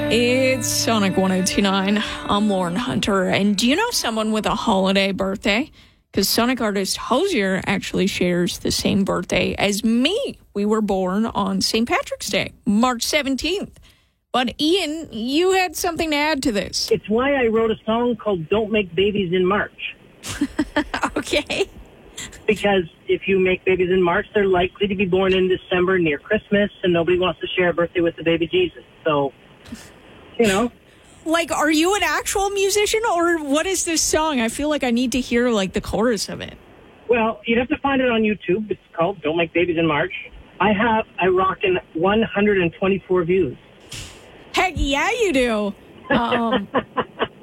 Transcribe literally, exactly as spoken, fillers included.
It's Sonic one oh two point nine. I'm Lauren Hunter. And do you know someone with a holiday birthday? Because Sonic artist Hozier actually shares the same birthday as me. We were born on Saint Patrick's Day, March seventeenth. But Ian, you had something to add to this. It's why I wrote a song called Don't Make Babies in March. Okay. Because if you make babies in March, they're likely to be born in December near Christmas, and nobody wants to share a birthday with the baby Jesus. So, you know. Like, are you an actual musician, or what is this song? I feel like I need to hear, like, the chorus of it. Well, you'd have to find it on YouTube. It's called Don't Make Babies in March. I have, I rock in one hundred twenty-four views. Heck yeah, you do. Um,